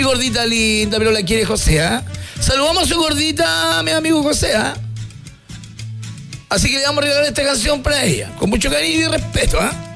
gordita linda, pero la quiere José, ¿ah? Saludamos a su gordita, mi amigo José, ¿ah? Así que le vamos a regalar esta canción para ella, con mucho cariño y respeto, ¿ah?